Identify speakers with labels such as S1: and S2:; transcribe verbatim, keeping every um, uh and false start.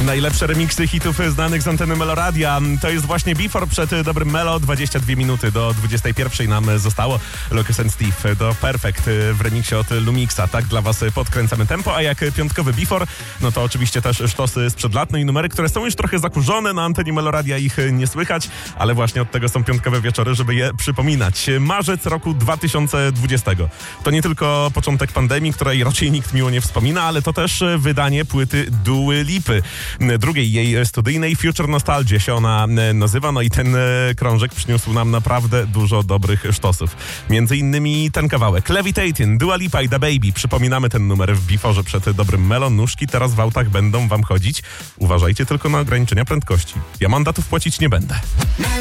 S1: Najlepsze remiksy hitów znanych z anteny Meloradia. To jest właśnie Before przed dobrym Melo. dwadzieścia dwie minuty do dwudziestej pierwszej nam zostało. Lucas and Steve do Perfect w remiksie od Lumixa. Tak dla was podkręcamy tempo, a jak piątkowy Before, no to oczywiście też sztosy sprzed lat, no i numery, które są już trochę zakurzone. Na antenie Meloradia ich nie słychać, ale właśnie od tego są piątkowe wieczory, żeby je przypominać. Marzec roku dwa tysiące dwudziestego. To nie tylko początek pandemii, której raczej nikt miło nie wspomina, ale to też wydanie płyty Duy Lipy. Drugiej jej studyjnej, Future Nostalgia się ona nazywa, no i ten krążek przyniósł nam naprawdę dużo dobrych sztosów. Między innymi ten kawałek Levitating, Dua Lipa i DaBaby. Przypominamy ten numer w Beforze przed dobrym Melo. Nóżki teraz w autach będą wam chodzić. Uważajcie tylko na ograniczenia prędkości. Ja mandatów płacić nie będę.